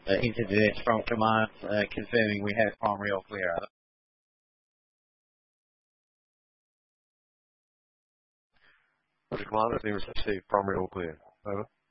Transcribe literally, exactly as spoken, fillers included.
Uh, into this from command, uh, confirming we have primary all clear. Over. Roger, command, everything was received. Primary all clear. Over.